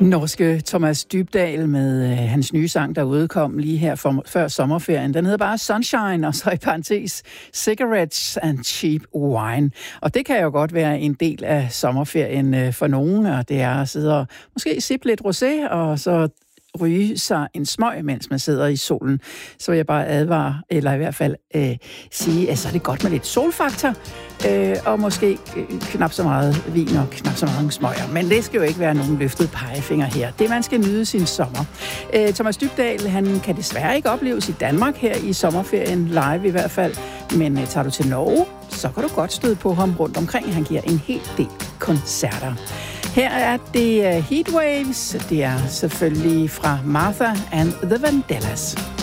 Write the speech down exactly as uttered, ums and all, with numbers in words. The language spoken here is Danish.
Norske Thomas Dybdahl med øh, hans nye sang, der udkom lige her for, før sommerferien. Den hedder bare Sunshine, og så i parentes Cigarettes and Cheap Wine. Og det kan jo godt være en del af sommerferien øh, for nogen, og det er at sidde og måske sippe lidt rosé, og så ryge sig en smøg, mens man sidder i solen. Så vil jeg bare advare, eller i hvert fald øh, sige, at så er det godt med lidt solfaktor, øh, og måske øh, knap så meget vin og knap så mange smøger. Men det skal jo ikke være nogen løftet pegefinger her. Det man skal nyde sin sommer. Øh, Thomas Dybdahl, han kan desværre ikke opleves i Danmark her i sommerferien, live i hvert fald. Men øh, tager du til Norge, så kan du godt støde på ham rundt omkring. Han giver en hel del koncerter. Her er det Heatwaves. Det er selvfølgelig fra Martha and the Vandellas.